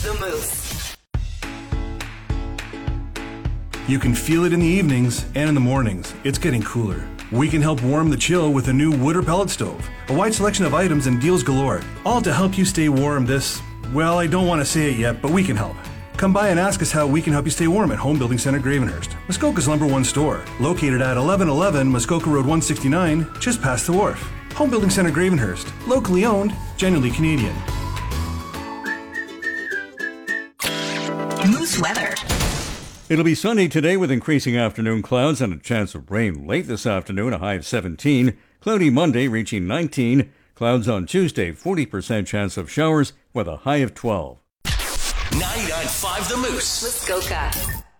The Moose. You can feel it in the evenings and in the mornings. It's getting cooler. We can help warm the chill with a new wood or pellet stove. A wide selection of items and deals galore. All to help you stay warm this, well, I don't want to say it yet, but we can help. Come by and ask us how we can help you stay warm at Home Building Center Gravenhurst, Muskoka's #1 store, located at 1111 Muskoka Road 169, just past the wharf. Home Building Center Gravenhurst, locally owned, genuinely Canadian. Moose weather. It'll be sunny today with increasing afternoon clouds and a chance of rain late this afternoon, a high of 17. Cloudy Monday reaching 19. Clouds on Tuesday, 40% chance of showers with a high of 12. 99.5 The Moose. Muskoka.